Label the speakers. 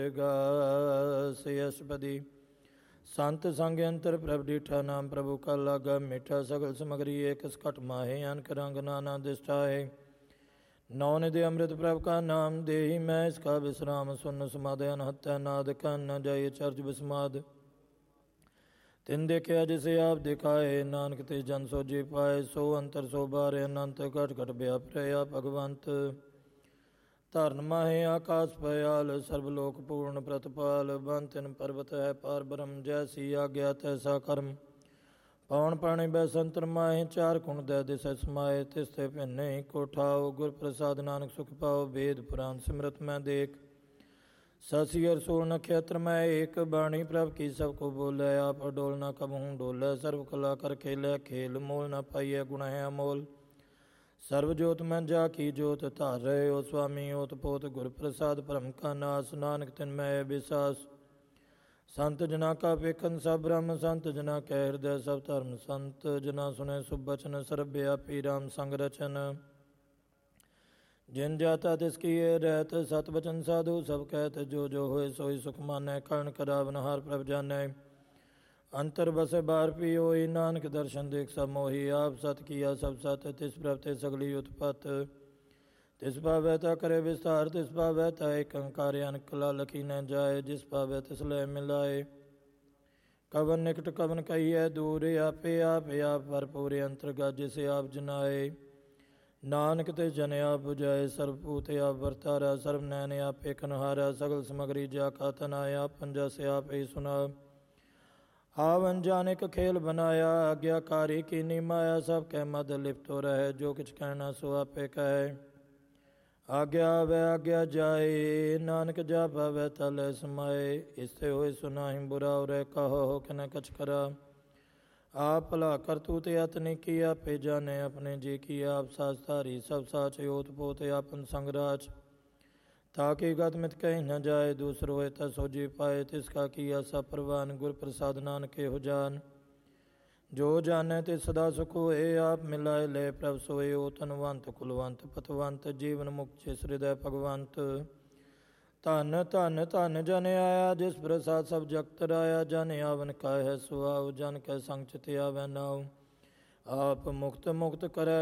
Speaker 1: ਸਿਯਸਪਦੀ ਸੰਤ ਸੰਗ ਅੰਤਰ ਪ੍ਰਭ ਡੀਠਾ ਨਾਮ ਪ੍ਰਭੂ ਕਾ ਲਾਗਾ ਮਿੱਠਾ ਸਗਲ ਸਮਗਰੀ ਏਕ ਸਕਟ ਮਾਹੇ ਅਨਕ ਰੰਗ ਨਾਨਾ ਦਿਸ਼ਟਾਏ ਨੌ ਨਿਧਿ ਅੰਮ੍ਰਿਤ ਪ੍ਰਭ ਕਾ ਨਾਮ ਦੇਹੀ ਮੈਂ ਇਸਕਾ ਵਿਸਰਾਮ ਸੁਨ ਸਮਾਦ ਅਨਹਤੈ ਨਾਦ ਕੰਨ ਜਾਏ ਚਰਜ ਬਿਸਮਾਦ ਤਿਨ ਦੇਖਿਆ ਜਿਸੇ ਆਪ ਦਿਖਾਏ ਨਾਨਕ ਤੇ ਜਨ ਸੋਜੀ ਪਾਏ ਸੋ ਅੰਤਰ ਸੋ ਬਾਰੇ ਅਨੰਤ ਘਟ ਘਟ ਵਿਆਪ ਰਿਹਾ ਭਗਵੰਤ ਧਰਨ ਮਾਹੇ ਆਕਾਸ ਪਇਆਲ ਸਰਬ ਲੋਕ ਪੂਰਨ ਪ੍ਰਤਪਾਲ ਬੰਤਿਨ ਪਰਬਤ ਹੈ ਪਾਰ ਬ੍ਰਹਮ ਜੈਸੀ ਆਗਿਆ ਤੈਸਾ ਕਰਮ ਪਵਨ ਪਾਣੀ ਬੈਸੰਤਰ ਮਾਹੇ ਚਾਰ ਕੁਣ ਦੇ ਦਿਸੈ ਸਮਾਏ ਤਿਸਤੇ ਭਿੰਨੇ ਕੋਠਾਓ ਗੁਰ ਪ੍ਰਸਾਦ ਨਾਨਕ ਸੁਖ ਪਾਓ ਵੇਦ ਪੁਰਾਨ ਸਿਮਰਤ ਮੈਂ ਦੇਖ ਸਸੀ ਅਰਸੂਲ ਨਖੇਤਰ ਮੈਂ ਏਕ ਬਾਣੀ ਪ੍ਰਭ ਕੀ ਸਭ ਕੋ ਬੋਲੇ ਆਪ ਅਡੋਲ ਨਾ ਕਬਹੂੰ ਡੋਲੇ ਸਰਬ ਕਲਾ ਕਰ ਖੇਲੇ ਖੇਲ ਮੋਲ ਨਾ ਪਾਈਏ ਗੁਣ ਹੈ ਅਮੋਲ ਸਰਬ ਜੋਤ ਮੈਂ ਜਾ ਕੀ ਜੋਤ ਧਾਰ ਰਹੇ ਹੋ ਸੁਆਮੀ ਓਤ ਪੋਤ ਗੁਰ ਪ੍ਰਸਾਦ ਭਰਮ ਕਾ ਨਾਸ ਨਾਨਕ ਤਿਨ ਮੈਂ ਵਿਸਾਸ ਸੰਤ ਜਨਾ ਕਾ ਵੇਖਨ ਸਭ ਬ੍ਰਹਮ ਸੰਤ ਜਨਾ ਕੈ ਹਿਰਦੈ ਸਭ ਧਰਮ ਸੰਤ ਜਨਾ ਸੁਨੇ ਸੁਭ ਬਚਨ ਸਰਬ ਵਿਆਪੀ ਰਾਮ ਸੰਗ ਰਚਨ ਜਿਨ ਜਾਤਾ ਤਿਸ ਕੀਏ ਰਹਿਤ ਸਤ ਬਚਨ ਸਾਧੂ ਸਭ ਕਹਿਤ ਜੋ ਜੋ ਹੋਏ ਸੋਈ ਸੁਖ ਮਾਨੈ ਕਰਨ ਕਰਾਵਨ ਹਾਰ ਪ੍ਰਭ ਜਾਣੈ ਅੰਤਰ ਬਸੇ ਬਾਹਰ ਪੀ ਹੋਈ ਨਾਨਕ ਦਰਸ਼ਨ ਦੇਖ ਸਭ ਮੋਹੀ ਆਪ ਸਤ ਕੀਆ ਸਭ ਸਤ ਤਿਸ ਪ੍ਰਭ ਤੇ ਸਗਲੀ ਉਤਪਤ ਤਿਸ ਭਾਵੈ ਤਾ ਕਰੇ ਵਿਸਤਾਰ ਤਿਸ ਭਾਵੈ ਤਾ ਏਕ ਅੰਕਾਰ ਅਨਕ ਕਲਾ ਲਖੀ ਨ ਜਾਏ ਜਿਸ ਭਾਵੈ ਤਿਸ ਲੈ ਮਿਲਾਏ ਕਵਨ ਨਿਕਟ ਕਵਨ ਕਹੀਐ ਦੂਰ ਆਪੇ ਆਪੇ ਆਪ ਭਰਪੂਰ ਅੰਤਰਗਤ ਜਿਸੇ ਆਪ ਜਨਾਏ ਨਾਨਕ ਤੇ ਜਨ ਆਪ ਬੁਝਾਏ ਸਰਬ ਭੂਤ ਆਪ ਵਰਤਾਰਾ ਸਰਬ ਨੈਨ ਆਪੇ ਕਨਹਾਰਾ ਸਗਲ ਸਮਗਰੀ ਜਾ ਕਾ ਤਨਾ ਆਪ ਪੰਜਾ ਸੇ ਆਪ ਹੀ ਸੁਨਾ ਆਵਨ ਜਾਨਿਕ ਖੇਲ ਬਨਾਇਆ ਆਗਿਆਕਾਰੀ ਕੀਨੀ ਮਾਇਆ ਸਭ ਕੈ ਮਦ ਲਿਪਤੋ ਰਹੇ ਜੋ ਕਿਛ ਕਹਿਣਾ ਸੋ ਆਪੇ ਕਹੈ ਆਗਿਆ ਆਵੈ ਆਗਿਆ ਜਾਏ ਨਾਨਕ ਜਾ ਭਾਵੈ ਤਲੇ ਸਮਾਏ ਇਸੇ ਹੋਏ ਸੁਨਾਹੀ ਬੁਰਾ ਉਰੇ ਕਹੋ ਕਿਨ ਕਛ ਕਰਾ ਆਪ ਭਲਾ ਕਰਤੂ ਤੇ ਅਤਨੀ ਕੀ ਆਪੇ ਜਾਣੇ ਆਪਣੇ ਜੀ ਕੀ ਆਪ ਸਾਸ ਧਾਰੀ ਸਭ ਸਾਚ ਓਤ ਪੋਤ ਆਪਨ ਸੰਗਰਾਜ ਤਾਕਿ ਗਤ ਮਿਤ ਕਹਿ ਨ ਜਾਏ ਦੂਸਰੋ ਹੋਏ ਤਾ ਸੋਜੀ ਪਾਏ ਤਿਸ ਕਾ ਕੀਆ ਸਭ ਪ੍ਰਵਾਨ ਗੁਰ ਪ੍ਰਸਾਦ ਨਾਨਕੇ ਹੋ ਜਾਨ ਜੋ ਜਾਣੈ ਤੇ ਸਦਾ ਸੁਖ ਹੋਏ ਆਪ ਮਿਲਾਏ ਲੈ ਪ੍ਰਭ ਸੋਏ ਓ ਤਨਵੰਤ ਕੁਲਵੰਤ ਪਤਵੰਤ ਜੀਵਨ ਮੁਕਤ ਜਿਸ ਹਿਰਦੈ ਭਗਵੰਤ ਧਨ ਧਨ ਧਨ ਜਨ ਆਇਆ ਜਿਸ ਪ੍ਰਸਾਦ ਸਭ ਜਗਤ ਰਾਇਆ ਜਨ ਆਵਨ ਕਾਹੈ ਸੁਆਉ ਜਨ ਕੈ ਸੰਗ ਚਿਤ ਆਵੈ ਨਾਉ ਆਪ ਮੁਕਤ ਮੁਕਤ ਕਰੈ